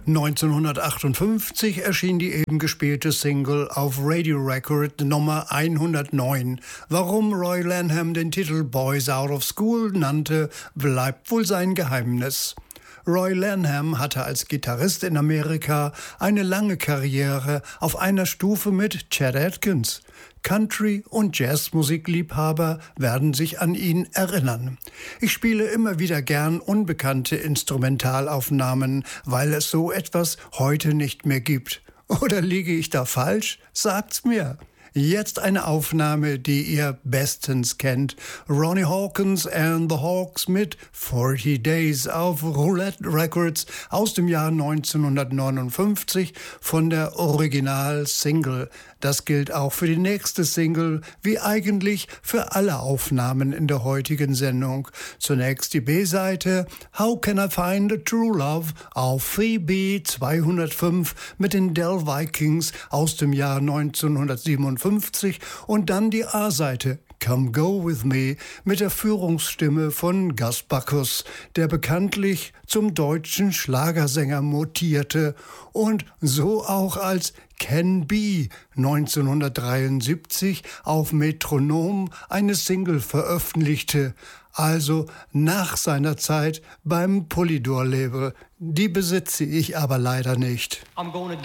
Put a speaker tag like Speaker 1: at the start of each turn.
Speaker 1: 1958 erschien die eben gespielte Single auf Radio Record Nummer 109. Warum Roy Lanham den Titel Boys Out of School nannte, bleibt wohl sein Geheimnis. Roy Lanham hatte als Gitarrist in Amerika eine lange Karriere auf einer Stufe mit Chet Atkins. Country- und Jazzmusikliebhaber werden sich an ihn erinnern. Ich spiele immer wieder gern unbekannte Instrumentalaufnahmen, weil es so etwas heute nicht mehr gibt. Oder liege ich da falsch? Sagt's mir. Jetzt eine Aufnahme, die ihr bestens kennt. Ronnie Hawkins and the Hawks mit 40 Days auf Roulette Records aus dem Jahr 1959 von der Original-Single. Das gilt auch für die nächste Single, wie eigentlich für alle Aufnahmen in der heutigen Sendung. Zunächst die B-Seite How Can I Find a True Love auf Phoebe 205 mit den Del Vikings aus dem Jahr 1957 und dann die A-Seite Come Go With Me mit der Führungsstimme von Gus Backus, der bekanntlich zum deutschen Schlagersänger mutierte und so auch als Ken B. 1973 auf Metronom eine Single veröffentlichte, also nach seiner Zeit beim Polydor-Label. Die besitze ich aber leider nicht.
Speaker 2: I'm gonna